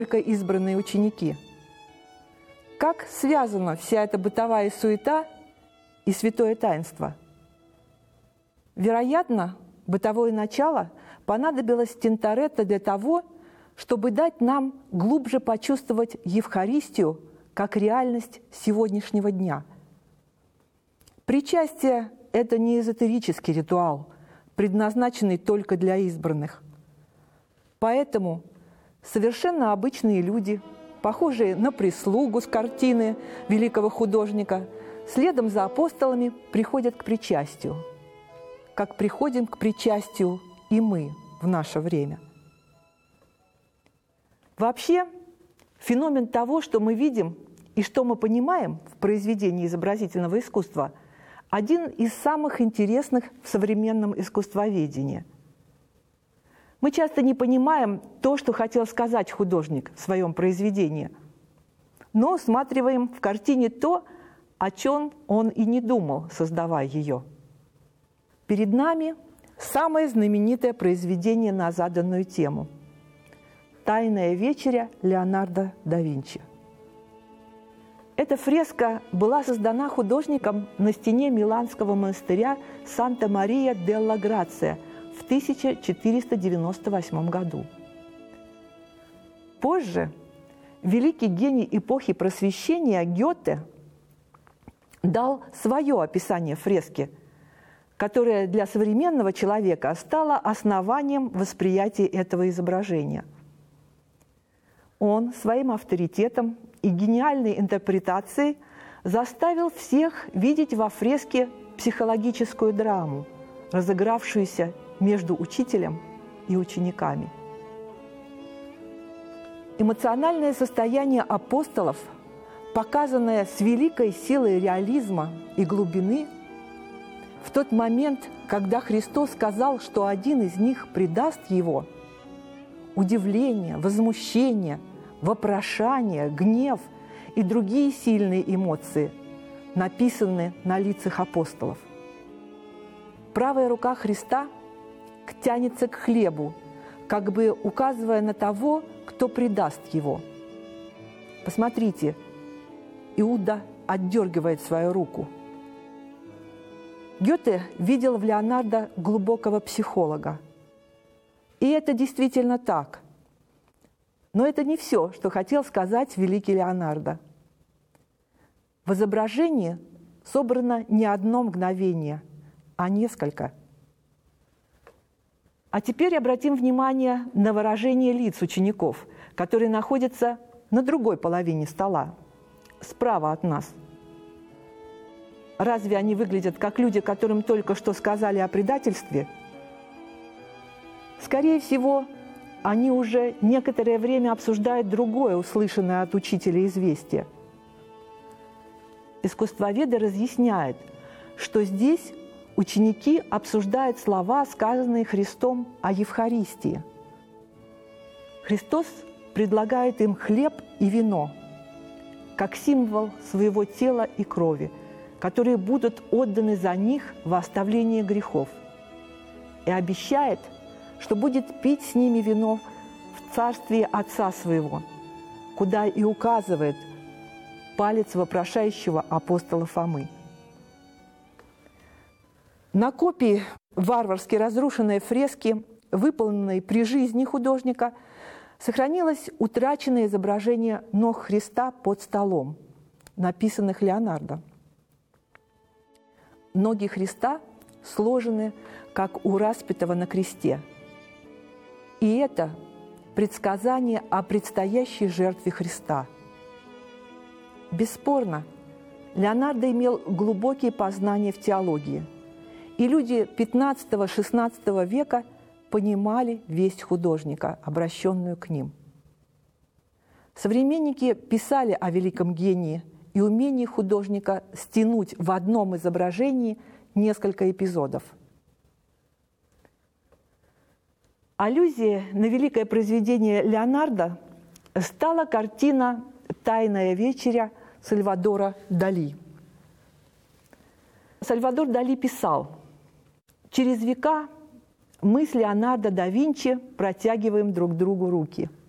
только избранные ученики. Как связана вся эта бытовая суета и святое таинство? Вероятно, бытовое начало понадобилось Тинторетто для того, чтобы дать нам глубже почувствовать Евхаристию как реальность сегодняшнего дня. Причастие – это не эзотерический ритуал, предназначенный только для избранных. Поэтому совершенно обычные люди, похожие на прислугу с картины великого художника, следом за апостолами приходят к причастию, как приходим к причастию и мы в наше время. Вообще, феномен того, что мы видим и что мы понимаем в произведении изобразительного искусства, один из самых интересных в современном искусствоведении. Мы часто не понимаем то, что хотел сказать художник в своем произведении, но усматриваем в картине то, о чем он и не думал, создавая ее. Перед нами самое знаменитое произведение на заданную тему – «Тайная вечеря» Леонардо да Винчи. Эта фреска была создана художником на стене Миланского монастыря Санта-Мария-делла-Грация в 1498 году. Позже великий гений эпохи Просвещения Гёте дал свое описание фрески, которое для современного человека стало основанием восприятия этого изображения. Он своим авторитетом и гениальной интерпретацией заставил всех видеть во фреске психологическую драму, разыгравшуюся между учителем и учениками. Эмоциональное состояние апостолов, показанное с великой силой реализма и глубины, в тот момент, когда Христос сказал, что один из них предаст Его, удивление, возмущение, вопрошание, гнев и другие сильные эмоции написаны на лицах апостолов. Правая рука Христа тянется к хлебу, как бы указывая на того, кто предаст его. Посмотрите, Иуда отдергивает свою руку. Гёте видел в Леонардо глубокого психолога. И это действительно так. Но это не все, что хотел сказать великий Леонардо. В изображении собрано не одно мгновение, а несколько. А теперь обратим внимание на выражение лиц учеников, которые находятся на другой половине стола, справа от нас. Разве они выглядят как люди, которым только что сказали о предательстве? Скорее всего, они уже некоторое время обсуждают другое, услышанное от учителя известие. Искусствоведы разъясняют, что здесь ученики обсуждают слова, сказанные Христом о Евхаристии. Христос предлагает им хлеб и вино, как символ своего тела и крови, которые будут отданы за них во оставление грехов, и обещает, что будет пить с ними вино в царстве Отца Своего, куда и указывает палец вопрошающего апостола Фомы. На копии варварски разрушенной фрески, выполненной при жизни художника, сохранилось утраченное изображение ног Христа под столом, написанных Леонардо. Ноги Христа сложены, как у распятого на кресте. И это предсказание о предстоящей жертве Христа. Бесспорно, Леонардо имел глубокие познания в теологии, и люди XV-XVI века понимали весть художника, обращенную к ним. Современники писали о великом гении и умении художника стянуть в одном изображении несколько эпизодов. Аллюзией на великое произведение Леонардо стала картина «Тайная вечеря» Сальвадора Дали. Сальвадор Дали писал: «Через века мы с Леонардо да Винчи протягиваем друг другу руки.